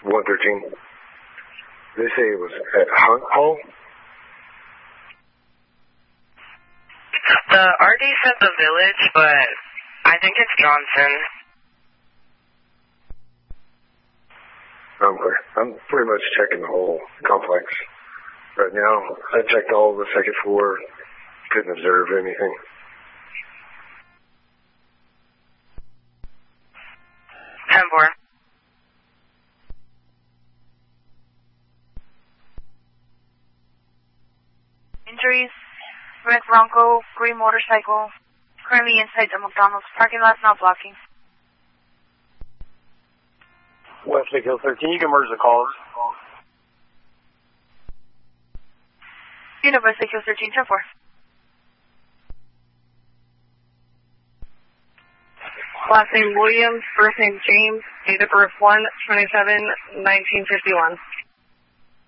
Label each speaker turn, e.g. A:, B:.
A: 113. They say it was at Hunt Hall.
B: The RD said the Village, but I think it's Johnson.
A: Okay. I'm pretty much checking the whole complex right now. I checked all of the second floor. Couldn't observe anything.
B: Ten-4.
C: Injuries, red Bronco, green motorcycle, currently inside the McDonald's parking lot, not blocking.
D: Westlake Hill 13, you can merge the calls.
C: Westlake Hill 13, 10-4.
E: Last name Williams, first name James, date of birth 1/27/1951.